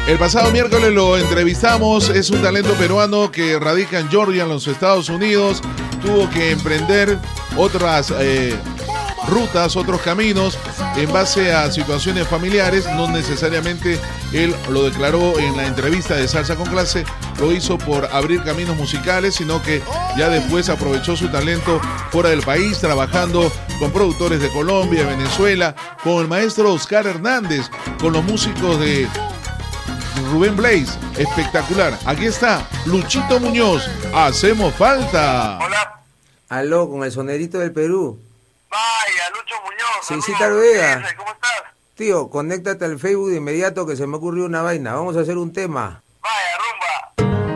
El pasado miércoles lo entrevistamos, es un talento peruano que radica en Georgia, en los Estados Unidos. Tuvo que emprender otras rutas, otros caminos en base a situaciones familiares. No necesariamente él lo declaró en la entrevista de Salsa con Clase, lo hizo por abrir caminos musicales, sino que ya después aprovechó su talento fuera del país, trabajando con productores de Colombia, Venezuela, con el maestro Oscar Hernández, con los músicos de Rubén Blades. Espectacular. Aquí está Luchito Muñoz, Hacemos Falta. Hola. Aló, con el sonerito del Perú. Vaya, Lucho Muñoz. Sí, sí, amigo. Vega. ¿Cómo estás? Tío, conéctate al Facebook de inmediato que se me ocurrió una vaina. Vamos a hacer un tema.